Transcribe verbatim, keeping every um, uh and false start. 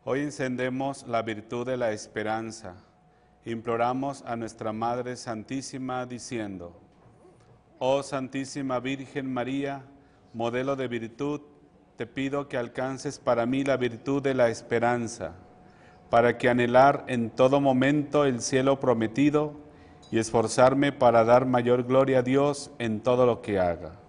Hoy encendemos la virtud de la esperanza. Imploramos a nuestra Madre Santísima diciendo: Oh Santísima Virgen María, modelo de virtud, te pido que alcances para mí la virtud de la esperanza, para que anhelar en todo momento el cielo prometido y esforzarme para dar mayor gloria a Dios en todo lo que haga.